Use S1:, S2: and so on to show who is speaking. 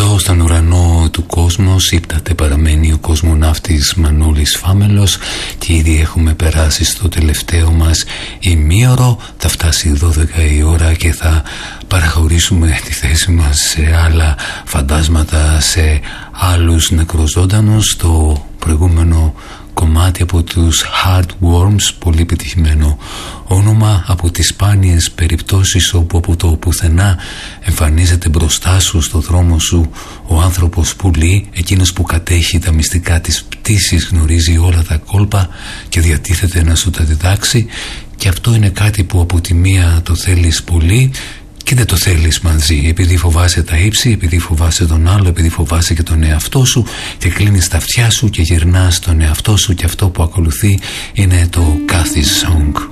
S1: Εδώ στον ουρανό του κόσμος ύπταται παραμένει ο κοσμοναύτης Μανώλης Φάμελος και ήδη έχουμε περάσει στο τελευταίο μας ημίωρο. Θα φτάσει 12 η ώρα και θα παραχωρήσουμε τη θέση μας σε άλλα φαντάσματα, σε άλλους νεκροζώντανους. Το προηγούμενο κομμάτι από τους Heartworms, πολύ πετυχημένο όνομα, από τις σπάνιες περιπτώσεις όπου από το πουθενά εμφανίζεται μπροστά σου, στο δρόμο σου, ο άνθρωπος πουλί, εκείνος που κατέχει τα μυστικά της πτήσης, γνωρίζει όλα τα κόλπα και διατίθεται να σου τα διδάξει. Και αυτό είναι κάτι που από τη μία το θέλεις πολύ και δεν το θέλεις μαζί, επειδή φοβάσαι τα ύψη, επειδή φοβάσαι τον άλλο, επειδή φοβάσαι και τον εαυτό σου, και κλείνεις τα αυτιά σου και γυρνάς τον εαυτό σου, και αυτό που ακολουθεί είναι το Cathy's Song.